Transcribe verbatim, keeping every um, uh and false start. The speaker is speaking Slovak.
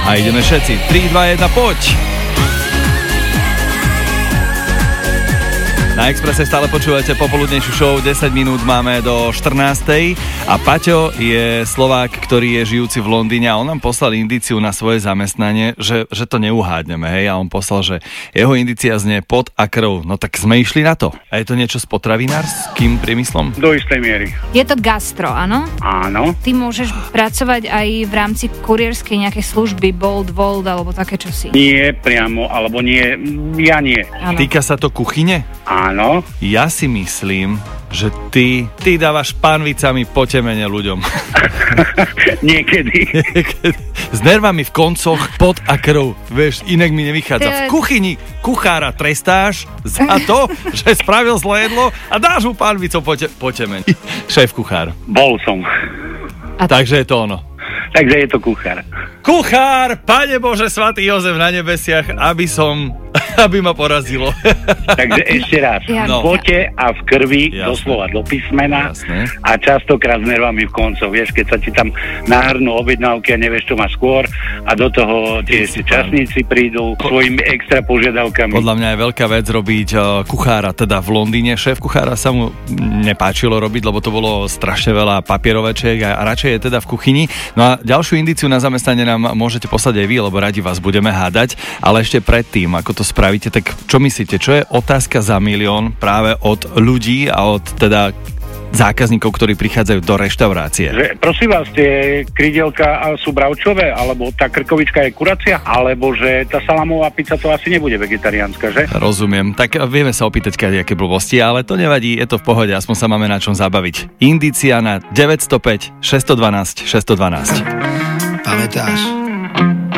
A ideme všetci. tri, dva, jeden, poď! Na Expresse stále počúvate popoludnejšiu show, desať minút máme do štrnástej a Paťo je Slovák, ktorý je žijúci v Londýne a on nám poslal indíciu na svoje zamestnanie, že, že to neuhádneme, hej, a on poslal, že jeho indícia znie pot a krv. No tak sme išli na to. A je to niečo s potravinárskym priemyslom? Do istej miery. Je to gastro, áno? Áno. Ty môžeš pracovať aj v rámci kurierskej nejakej služby, Bolt, Volt alebo také čosi? Nie priamo, alebo nie, ja nie. Áno. Týka sa to kuchyne? Áno. Ja si myslím, že ty, ty dávaš pánvicami po temene ľuďom. Niekedy. S nervami v koncoch, pot a krv. Vieš, inak mi nevychádza. V kuchyni kuchára trestáš za to, že spravil zlé jedlo a dáš mu pánvicou po, te- po temene. Šéf kuchár. Bol som. A takže je to ono. Takže je to kuchár. Kuchár, Pane Bože, svätý Jozef na nebesiach, aby som, aby ma porazilo. Takže ešte raz, Ja- v pote a v krvi, Jasné. doslova do písmena. Jasné. A častokrát s nervami v koncoch. Vieš, keď sa ti tam nahrnú objednávky a nevieš, čo máš skôr a do toho tie ešte časníci prídu Po- svojimi extra požiadavkami. Podľa mňa je veľká vec robiť uh, kuchára, teda v Londýne. Šéf kuchára sa mu nepáčilo robiť, lebo to bolo strašne veľa papierovečiek a, a radšej je teda v kuchyni. No a ďalšiu indíciu na zamestnanie nám môžete poslať aj vy, lebo radi vás budeme hádať. Ale ešte predtým, ako to spravíte, tak čo myslíte, čo je otázka za milión práve od ľudí a od teda zákazníkov, ktorí prichádzajú do reštaurácie? Že, prosím vás, tie krydielka sú bravčové, alebo tá krkovička je kuracia, alebo že tá salamová pizza to asi nebude vegetariánska, že? Rozumiem. Tak vieme sa opýtať kadejaké blbosti, ale to nevadí, je to v pohode, aspoň sa máme na čom zabaviť. Indícia na deväť nula päť šesť jedna dva šesť jedna dva. Pamätáš,